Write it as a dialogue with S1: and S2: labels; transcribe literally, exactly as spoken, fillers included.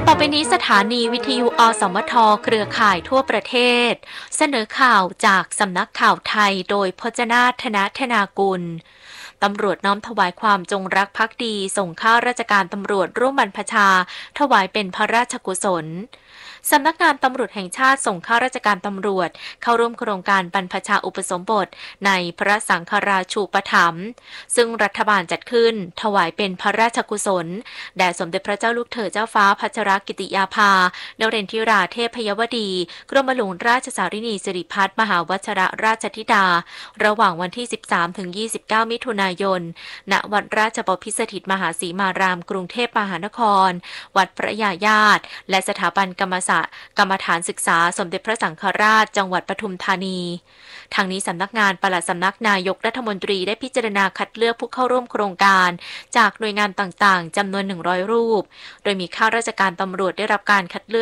S1: ต่อไปนี้สถานีวิทยุอสมทเครือข่ายทั่วประเทศเสนอข่าวจากสำนักข่าวไทยโดยพจนาถนธนากุลตำรวจน้อมถวายความจงรักภักดีส่งข้าราชการตำรวจร่วมบรรพชาถวายเป็นพระราชกุศลสำนักงานตำรวจแห่งชาติส่งข้าราชการตำรวจเข้าร่วมโครงการบรรพชาอุปสมบทในพระสังฆราชูปถัมภ์ซึ่งรัฐบาลจัดขึ้นถวายเป็นพระราชกุศลแด่สมเด็จพระเจ้าลูกเธอเจ้าฟ้าพัชรกิติยาภานเรนทิราเทพยวดีกรมหลวงราชสารินีสิริพัฒน์มหาวชิรราชธิดาระหว่างวันที่ สิบสามถึงยี่สิบเก้า มิถุนายนณวัดราชบพิสถิตมหาสีมารามกรุงเทพมหานครวัดพระยาญาติและสถาบันกรรมศาสตร์กรรมฐานศึกษาสมเด็จพระสังฆราชจังหวัดปทุมธานีทางนี้สำนักงานปลัดสำนักนายกรัฐมนตรีได้พิจารณาคัดเลือกผู้เข้าร่วมโครงการจากหน่วยงานต่างๆจำนวนหนึ่งร้อยรูปโดยมีข้าราชการตำรวจได้รับการคัดเลือก